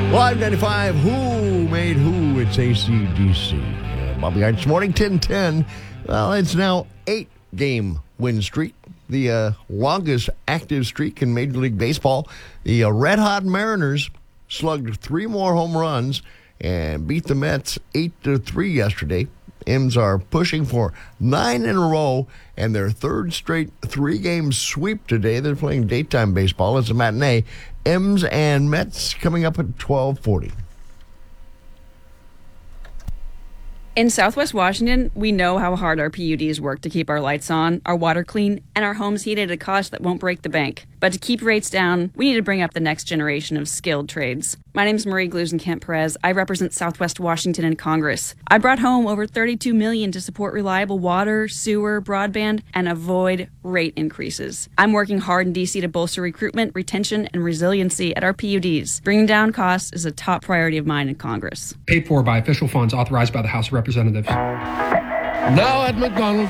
Live 95, who made who? It's AC/DC. Bobby Hines Morning, 10-10. Well, it's now 8-game win streak. The longest active streak in Major League Baseball. The Red Hot Mariners slugged 3 more home runs and beat the Mets 8-3 yesterday. M's are pushing for 9 in a row and their third straight 3-game sweep today. They're playing daytime baseball. It's a matinee. M's and Mets coming up at 12:40. In Southwest Washington, we know how hard our PUDs work to keep our lights on, our water clean, and our homes heated at a cost that won't break the bank. But to keep rates down, we need to bring up the next generation of skilled trades. My name's Marie Glusenkamp-Perez. I represent Southwest Washington in Congress. I brought home over $32 million to support reliable water, sewer, broadband, and avoid rate increases. I'm working hard in D.C. to bolster recruitment, retention, and resiliency at our PUDs. Bringing down costs is a top priority of mine in Congress. Paid for by official funds authorized by the House of Representatives. Now at McDonald's,